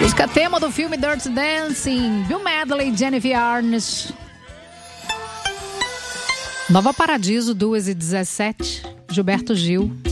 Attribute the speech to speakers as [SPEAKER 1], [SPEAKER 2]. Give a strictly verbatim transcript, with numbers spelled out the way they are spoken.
[SPEAKER 1] Música tema do filme Dirty Dancing, Bill Medley, Jennifer Arnes. Nova Paradiso, duas e dezessete, Gilberto Gil.